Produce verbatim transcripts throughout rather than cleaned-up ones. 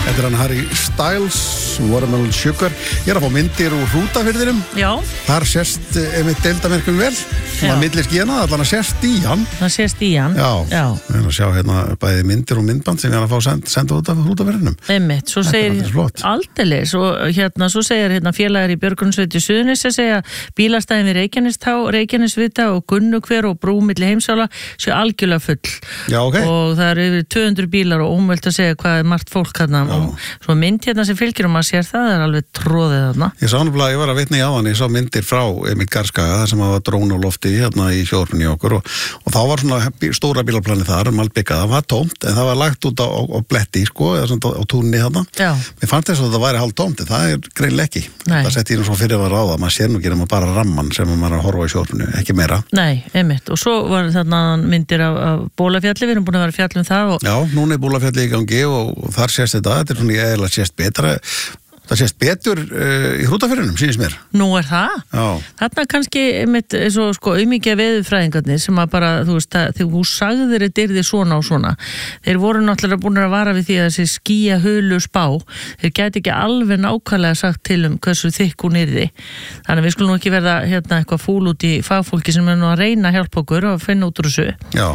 Þetta er hann Harry Styles, Watermelon Sugar. Ég er að fá myndir úr Hrútafirðinum. Já. Þar sést einmitt deildamerkum vel. Það er milli skíðana, allan að sést í hann. Það sést í hann. Já. Já. Við erum að sjá hérna bæði myndir og myndband sem við erum að fá send, senda út af Hrútafirðinum. Einmitt, svo segir aldeilis og hérna, svo segir hérna félagar í Björgunarsveit í Suðurnesja segja bílastæðin við Reykjanestá, Reykjanesvita og Gunnukver og brú milli Heimsála séu algjörlega full. Já, ok. Og það eru yfir tvö hundruð bílar og ómögulegt að segja hvað er margt fólk hérna. Og svo mynd hérna sem fylgir og maður sér það, það er alveg tróðið þarna. Ég sá náttúrulega, ég var að vitna í áðan, ég sá myndir frá Emil Garskaga, það sem var drón á lofti hérna í sjónvarpinu í okkur og, og þá var svona stóra bílaplani þar, malbygga, það var tómt, en það var lagt út á, á, á bletti, sko, eða svona á, á túnni þarna. Já. Mér fannst þess að það væri hálf tómt, en það er greinlega ekki. Nei. Það setti ég nú svo fyrir að vera á það, maður sér nú ekki nema bara ramman sem maður er að horfa í sjónvarpinu, ekki meira. Nei, einmitt, og svo var þarna myndir af, af Bólafjalli, við erum búin að vera fjall um það og... Já, núna er Bólafjalli í gangi og, og þar sést þetta, þetta er svona ég eiginlega sést betra, það sést betur uh, í Hrútafirðinum, sýnist mér. Nú er það? Já. Þarna kannski, einmitt, svo sko, umíkja veðurfræðingarnir sem að bara, þú veist, að, þegar þú sagðir þetta yrði svona og svona, þeir voru náttúrulega búin að vara við því að þessi skýja hulu spá, þeir gæti ekki alveg nákvæmlega sagt til um hversu þykk hún yrði. Þannig að við skulum ekki verða hérna eitthvað fúl út í fagfólki sem er nú að reyna að hjálpa okkur og finna út úr þessu. Já.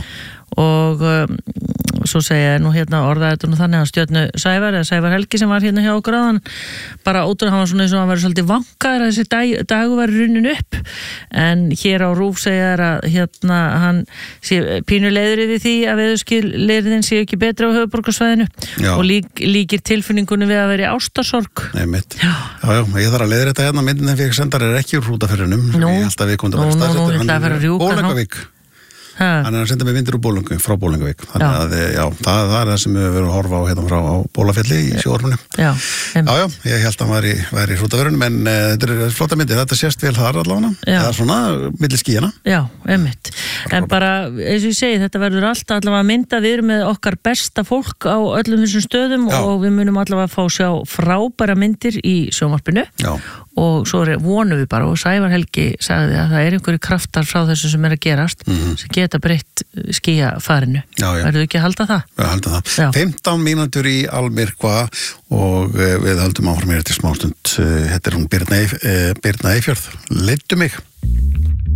Og um, svo segja nú hérna orðaði þetta nú þannig að Stjörnu Sævar eða Sævar Helgi sem var hérna hjá okkur áðan bara ótrúlega hann var svona eins og hann verið svolítið vankaður að þessi dag, dagu var runnin upp en hér á Rúf segja að hérna hann sé pínuleiður yfir því að veðurskilyrðin sé ekki betra á höfuðborgarsvæðinu og lík, líkir tilfinningunni við að vera í ástarsorg. Nei mitt. Já. Já, já, ég þarf að leiðir þetta hérna myndin en fyrir sendar er ekki úr Hrútafirðinum. Nú, nú, nú, þetta er að rjúka hann er að senda mig myndir úr Bólungu, frá Bólungavík þannig já. Að já, það, það er það sem við verðum að horfa á hérna frá á Bólafjalli í sjónvarpinu. Já, já, já, ég held að hann væri, væri í Hrútafirðinum en uh, þetta er flotta myndir, þetta sést vel þar allavega, það er svona milli skíjana. Já, einmitt, en bara eins og ég segi, þetta verður alltaf allavega mynda, við erum með okkar besta fólk á öllum þessum stöðum já. Og við munum allavega að fá sjá frábæra myndir í sjónvarpinu já. Og svo vonum við bara og Sævar Helgi sagði að það er einhverju kraftar frá þessu sem er að gerast mm-hmm. sem geta breytt skýjafarinu. Verður ekki að halda það? Já, halda það. Já. fimmtán mínútur í almyrkva og við höldum áfram mér til smástund. Þetta er hún Birna, Birna Eyfjörð. Leiddu mig.